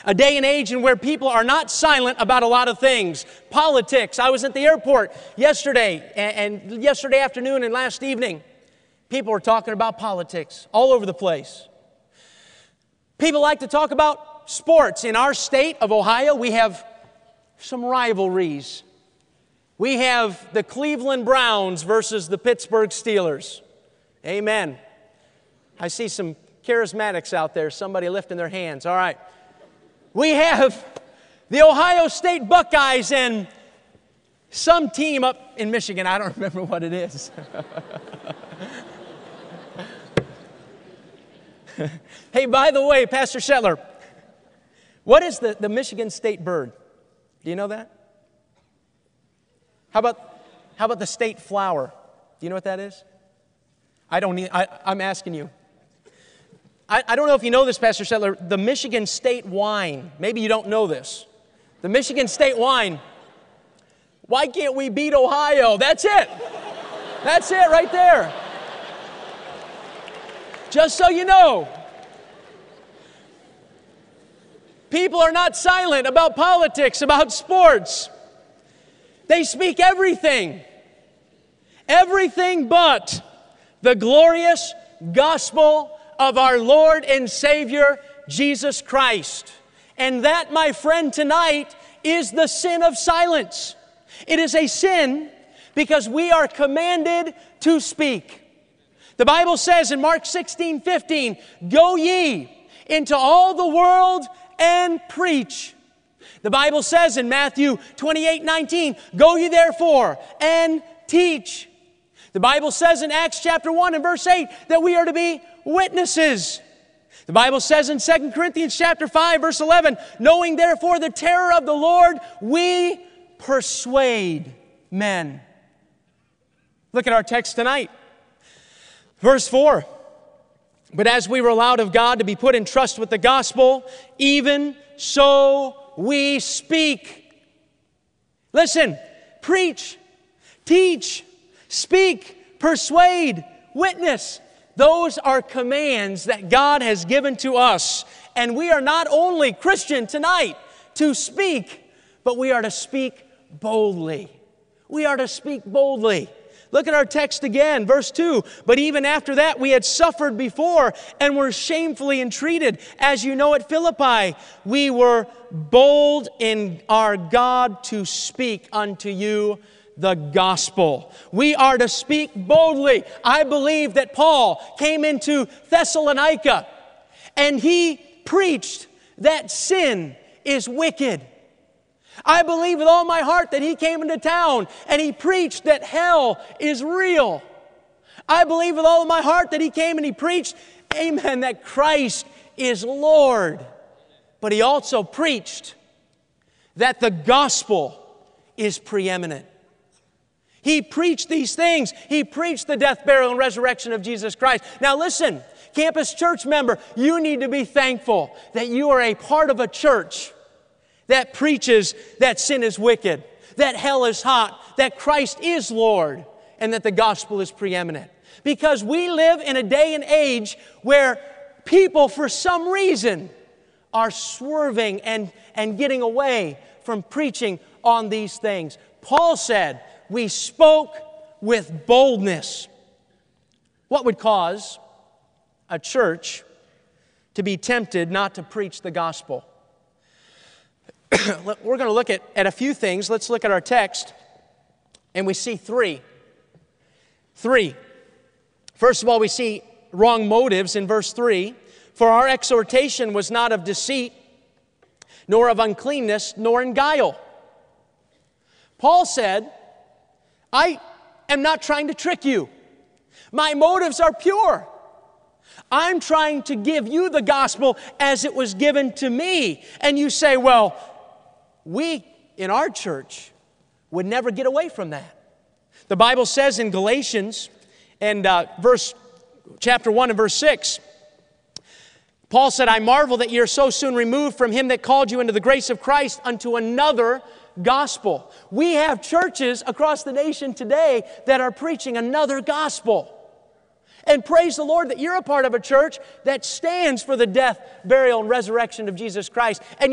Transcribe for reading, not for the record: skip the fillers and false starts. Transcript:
A day and age in where people are not silent about a lot of things. Politics. I was at the airport yesterday and yesterday afternoon and last evening. People were talking about politics all over the place. People like to talk about sports. In our state of Ohio, we have some rivalries. We have the Cleveland Browns versus the Pittsburgh Steelers. Amen. I see some charismatics out there. Somebody lifting their hands. All right. We have the Ohio State Buckeyes and some team up in Michigan. I don't remember what it is. Hey, by the way, Pastor Shetler, what is the Michigan State bird? Do you know that? How about the state flower? Do you know what that is? I'm asking you. I don't know if you know this, Pastor Shetler, the Michigan State wine. Maybe you don't know this. The Michigan State wine. Why can't we beat Ohio? That's it. That's it right there. Just so you know. People are not silent about politics, about sports. They speak everything. Everything but the glorious gospel of our Lord and Savior, Jesus Christ. And that, my friend, tonight is the sin of silence. It is a sin because we are commanded to speak. The Bible says in Mark 16:15, "Go ye into all the world and preach." The Bible says in Matthew 28:19, "Go ye therefore and teach." The Bible says in Acts chapter 1 and verse 8 that we are to be witnesses. The Bible says in 2 Corinthians chapter 5 verse 11, "Knowing therefore the terror of the Lord, we persuade men." Look at our text tonight. Verse 4, "But as we were allowed of God to be put in trust with the gospel, even so we speak." Listen, preach, teach, speak, persuade, witness. Those are commands that God has given to us. And we are not only, Christian, tonight to speak, but we are to speak boldly. We are to speak boldly. Look at our text again, verse 2. "But even after that we had suffered before and were shamefully entreated. As you know at Philippi, we were bold in our God to speak unto you the gospel." We are to speak boldly. I believe that Paul came into Thessalonica and he preached that sin is wicked. I believe with all my heart that he came into town and he preached that hell is real. I believe with all of my heart that he came and he preached, amen, that Christ is Lord. But he also preached that the gospel is preeminent. He preached these things. He preached the death, burial, and resurrection of Jesus Christ. Now listen, Campus Church member, you need to be thankful that you are a part of a church that preaches that sin is wicked, that hell is hot, that Christ is Lord, and that the gospel is preeminent. Because we live in a day and age where people, for some reason, are swerving and getting away from preaching on these things. Paul said, "We spoke with boldness." What would cause a church to be tempted not to preach the gospel? We're going to look at a few things. Let's look at our text, and we see three. First of all, we see wrong motives in verse 3. "For our exhortation was not of deceit, nor of uncleanness, nor in guile." Paul said, I am not trying to trick you. My motives are pure. I'm trying to give you the gospel as it was given to me. And you say, well, we in our church would never get away from that. The Bible says in Galatians and chapter 1 and verse 6, Paul said, "I marvel that ye are so soon removed from him that called you into the grace of Christ unto another gospel." We have churches across the nation today that are preaching another gospel. And praise the Lord that you're a part of a church that stands for the death, burial, and resurrection of Jesus Christ. And